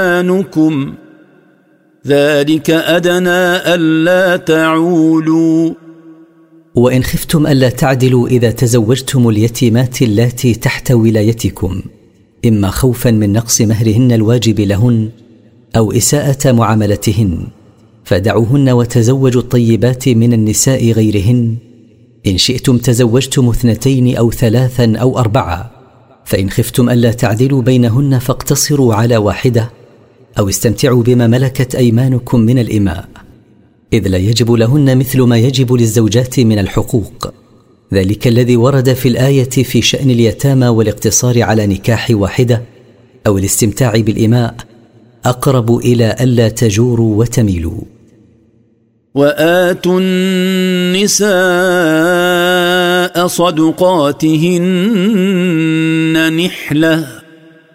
أيمانكم ذلك أدنى ألا تعولوا. وإن خفتم ألا تعدلوا إذا تزوجتم اليتيمات اللاتي تحت ولايتكم، إما خوفا من نقص مهرهن الواجب لهن أو إساءة معاملتهن، فدعوهن وتزوجوا الطيبات من النساء غيرهن. إن شئتم تزوجتم 2 أو 3 أو 4، فإن خفتم ألا تعدلوا بينهن فاقتصروا على واحدة، أو استمتعوا بما ملكت أيمانكم من الإماء، إذ لا يجب لهن مثل ما يجب للزوجات من الحقوق، ذلك الذي ورد في الآية في شأن اليتامى والاقتصار على نكاح واحدة أو الاستمتاع بالإماء أقرب إلى ألا تجوروا وتميلوا. وآتوا النساء صدقاتهن نحلة